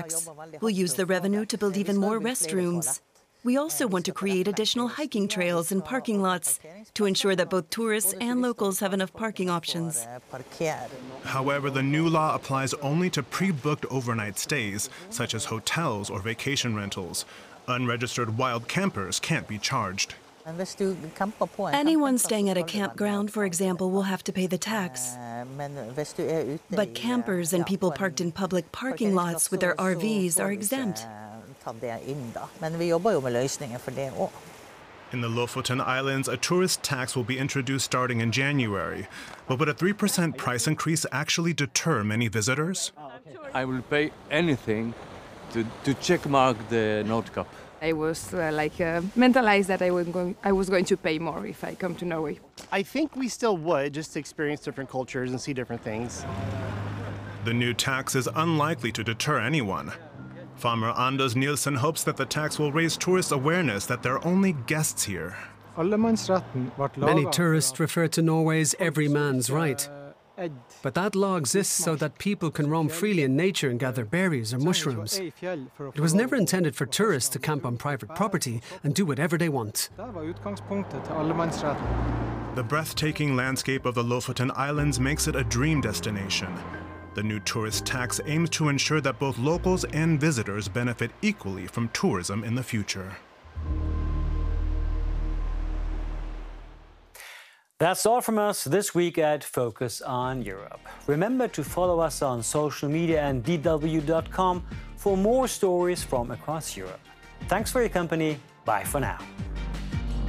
tax. We'll use the revenue to build even more restrooms. We also want to create additional hiking trails and parking lots to ensure that both tourists and locals have enough parking options. However, the new law applies only to pre-booked overnight stays, such as hotels or vacation rentals. Unregistered wild campers can't be charged. Anyone staying at a campground, for example, will have to pay the tax. But campers and people parked in public parking lots with their RVs are exempt. In the Lofoten Islands, a tourist tax will be introduced starting in January. But would a 3% price increase actually deter many visitors? I will pay anything to checkmark the Nordkapp. I was mentalized that I was going to pay more if I come to Norway. I think we still would, just to experience different cultures and see different things. The new tax is unlikely to deter anyone. Farmer Anders Nielsen hopes that the tax will raise tourist awareness that they're only guests here. Many tourists refer to Norway's every man's right. But that law exists so that people can roam freely in nature and gather berries or mushrooms. It was never intended for tourists to camp on private property and do whatever they want. The breathtaking landscape of the Lofoten Islands makes it a dream destination. The new tourist tax aims to ensure that both locals and visitors benefit equally from tourism in the future. That's all from us this week at Focus on Europe. Remember to follow us on social media and DW.com for more stories from across Europe. Thanks for your company. Bye for now.